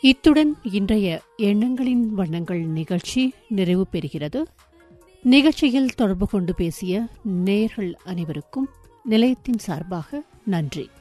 இத்துடன் இன்றைய எண்ணங்களின் வண்ணங்கள் நிகழ்ச்சி நிறைவு பெறுகிறது. நிகழ்ச்சியில் தொடர்பு கொண்டு பேசிய நேயர்கள் அனைவருக்கும் நிலையத்தின் சார்பாக நன்றி.